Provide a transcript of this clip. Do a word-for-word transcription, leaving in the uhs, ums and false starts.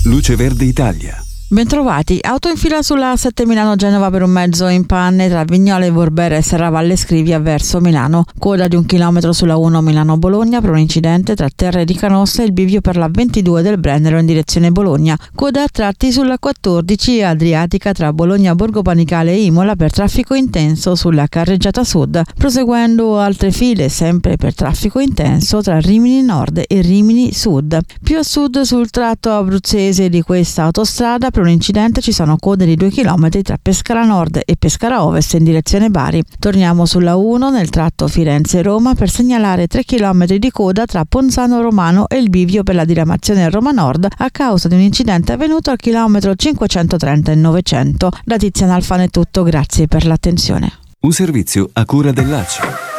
Luce Verde Italia. Bentrovati, auto in fila sulla A sette Milano-Genova per un mezzo in panne tra Vignola e Vorbera e Serravalle Scrivia verso Milano. Coda di un chilometro sulla uno Milano-Bologna per un incidente tra Terre di Canossa e il bivio per la ventidue del Brennero in direzione Bologna. Coda a tratti sulla quattordici Adriatica tra Bologna, Borgo Panicale e Imola per traffico intenso sulla carreggiata sud. Proseguendo altre file sempre per traffico intenso tra Rimini Nord e Rimini Sud. Più a sud sul tratto abruzzese di questa autostrada per un incidente ci sono code di due chilometri tra Pescara Nord e Pescara Ovest in direzione Bari. Torniamo sulla uno nel tratto Firenze-Roma per segnalare tre chilometri di coda tra Ponzano Romano e il bivio per la diramazione Roma Nord a causa di un incidente avvenuto al chilometro cinquecentotrenta e novecento. Da Tiziana Alfano è tutto, grazie per l'attenzione. Un servizio a cura dell'A C I.